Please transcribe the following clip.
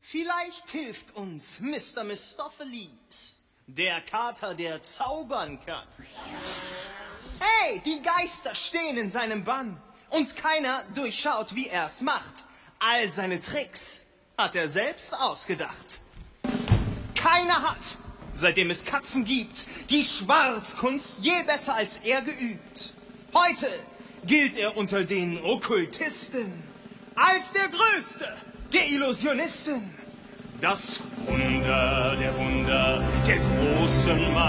Vielleicht hilft uns Mr. Mistopheles, der Kater, der zaubern kann. Hey, die Geister stehen in seinem Bann und keiner durchschaut, wie er's macht. All seine Tricks hat er selbst ausgedacht. Keiner hat, seitdem es Katzen gibt, die Schwarzkunst je besser als er geübt. Heute gilt er unter den Okkultisten als der Größte der Illusionisten. Das Wunder der Wunder, der große Mann.